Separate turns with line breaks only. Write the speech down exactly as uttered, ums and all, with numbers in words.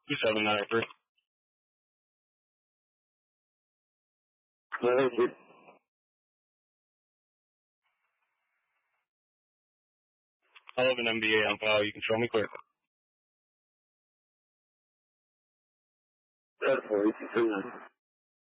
two seven nine three.
Thank you.
I have an M B A on file. You can show me clear.
That's for you.